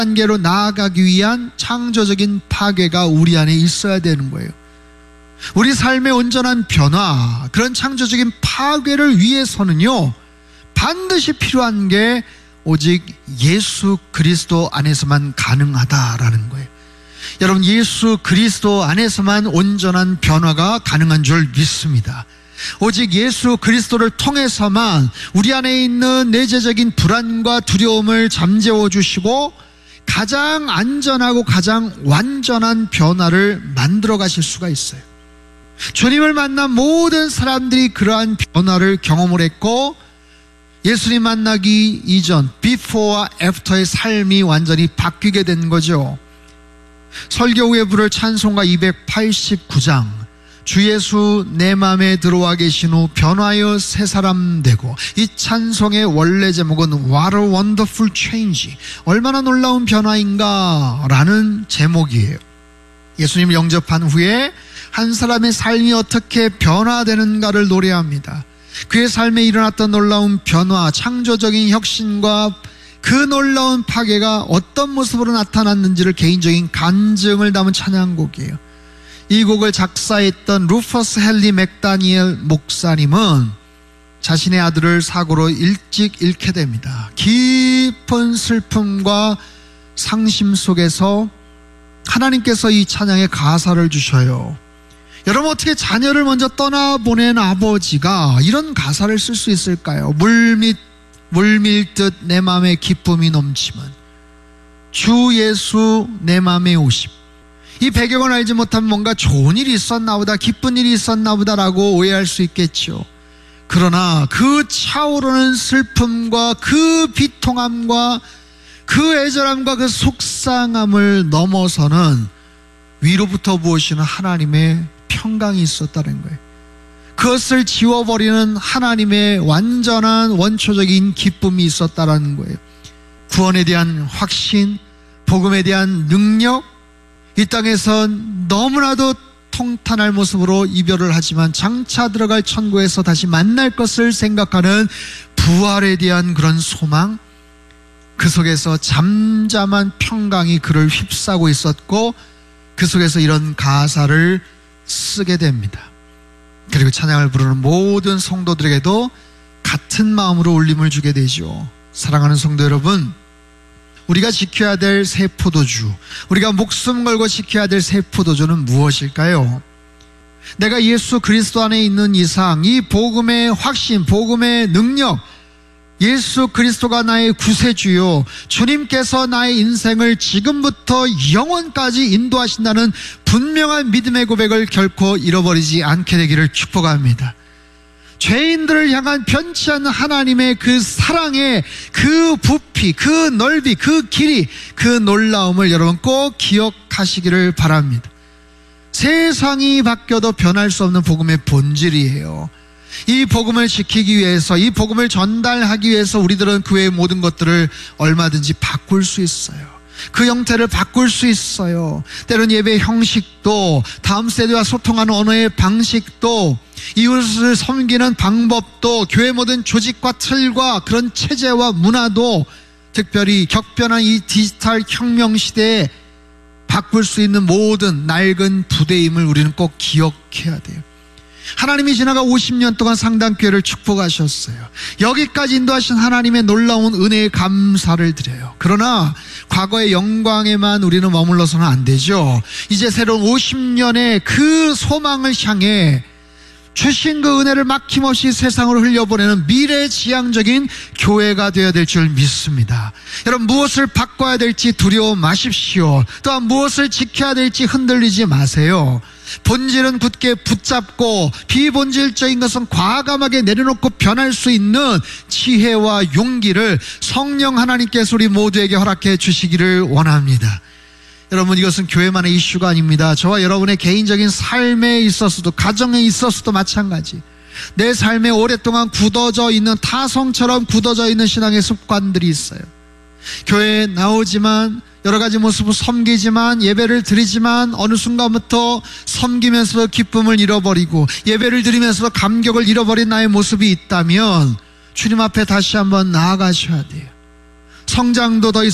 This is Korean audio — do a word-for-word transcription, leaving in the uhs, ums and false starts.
단계로 나아가기 위한 창조적인 파괴가 우리 안에 있어야 되는 거예요. 우리 삶의 온전한 변화, 그런 창조적인 파괴를 위해서는요, 반드시 필요한 게 오직 예수 그리스도 안에서만 가능하다라는 거예요. 여러분, 예수 그리스도 안에서만 온전한 변화가 가능한 줄 믿습니다. 오직 예수 그리스도를 통해서만 우리 안에 있는 내재적인 불안과 두려움을 잠재워 주시고 가장 안전하고 가장 완전한 변화를 만들어 가실 수가 있어요. 주님을 만난 모든 사람들이 그러한 변화를 경험을 했고, 예수님 만나기 이전 비포와 애프터의 삶이 완전히 바뀌게 된 거죠. 설교 후에 부를 찬송가 이백팔십구 장, 주 예수 내 맘에 들어와 계신 후 변화여 새 사람 되고, 이 찬송의 원래 제목은 What a wonderful change, 얼마나 놀라운 변화인가 라는 제목이에요. 예수님을 영접한 후에 한 사람의 삶이 어떻게 변화되는가를 노래합니다. 그의 삶에 일어났던 놀라운 변화, 창조적인 혁신과 그 놀라운 파괴가 어떤 모습으로 나타났는지를 개인적인 간증을 담은 찬양곡이에요. 이 곡을 작사했던 루퍼스 헨리 맥다니엘 목사님은 자신의 아들을 사고로 일찍 잃게 됩니다. 깊은 슬픔과 상심 속에서 하나님께서 이 찬양의 가사를 주셔요. 여러분, 어떻게 자녀를 먼저 떠나보낸 아버지가 이런 가사를 쓸 수 있을까요? 물밀, 물밀듯 내 맘에 기쁨이 넘치면 주 예수 내 맘에 오심. 이 배경을 알지 못하면 뭔가 좋은 일이 있었나 보다, 기쁜 일이 있었나 보다라고 오해할 수 있겠죠. 그러나 그 차오르는 슬픔과 그 비통함과 그 애절함과 그 속상함을 넘어서는 위로부터 부으시는 하나님의 평강이 있었다는 거예요. 그것을 지워버리는 하나님의 완전한 원초적인 기쁨이 있었다는 거예요. 구원에 대한 확신, 복음에 대한 능력, 이 땅에선 너무나도 통탄할 모습으로 이별을 하지만 장차 들어갈 천국에서 다시 만날 것을 생각하는 부활에 대한 그런 소망, 그 속에서 잠잠한 평강이 그를 휩싸고 있었고, 그 속에서 이런 가사를 쓰게 됩니다. 그리고 찬양을 부르는 모든 성도들에게도 같은 마음으로 울림을 주게 되죠. 사랑하는 성도 여러분, 우리가 지켜야 될 새 포도주, 우리가 목숨 걸고 지켜야 될 새 포도주는 무엇일까요? 내가 예수 그리스도 안에 있는 이상 이 복음의 확신, 복음의 능력, 예수 그리스도가 나의 구세주요, 주님께서 나의 인생을 지금부터 영원까지 인도하신다는 분명한 믿음의 고백을 결코 잃어버리지 않게 되기를 축복합니다. 죄인들을 향한 변치 않는 하나님의 그 사랑의 그 부피, 그 넓이, 그 길이, 그 놀라움을 여러분 꼭 기억하시기를 바랍니다. 세상이 바뀌어도 변할 수 없는 복음의 본질이에요. 이 복음을 지키기 위해서, 이 복음을 전달하기 위해서 우리들은 그 외의 모든 것들을 얼마든지 바꿀 수 있어요. 그 형태를 바꿀 수 있어요. 때론 예배 형식도, 다음 세대와 소통하는 언어의 방식도, 이웃을 섬기는 방법도, 교회 모든 조직과 틀과 그런 체제와 문화도, 특별히 격변한 이 디지털 혁명 시대에 바꿀 수 있는 모든 낡은 부대임을 우리는 꼭 기억해야 돼요. 하나님이 지나가 오십 년 동안 상당교회를 축복하셨어요. 여기까지 인도하신 하나님의 놀라운 은혜에 감사를 드려요. 그러나 과거의 영광에만 우리는 머물러서는 안 되죠. 이제 새로운 오십 년의 그 소망을 향해 주신 그 은혜를 막힘없이 세상으로 흘려보내는 미래지향적인 교회가 되어야 될 줄 믿습니다. 여러분, 무엇을 바꿔야 될지 두려워 마십시오. 또한 무엇을 지켜야 될지 흔들리지 마세요. 본질은 굳게 붙잡고 비본질적인 것은 과감하게 내려놓고 변할 수 있는 지혜와 용기를 성령 하나님께서 우리 모두에게 허락해 주시기를 원합니다. 여러분, 이것은 교회만의 이슈가 아닙니다. 저와 여러분의 개인적인 삶에 있어서도, 가정에 있어서도 마찬가지. 내 삶에 오랫동안 굳어져 있는, 타성처럼 굳어져 있는 신앙의 습관들이 있어요. 교회에 나오지만, 여러 가지 모습으로 섬기지만, 예배를 드리지만 어느 순간부터 섬기면서도 기쁨을 잃어버리고 예배를 드리면서도 감격을 잃어버린 나의 모습이 있다면 주님 앞에 다시 한번 나아가셔야 돼요. 성장도 더 이상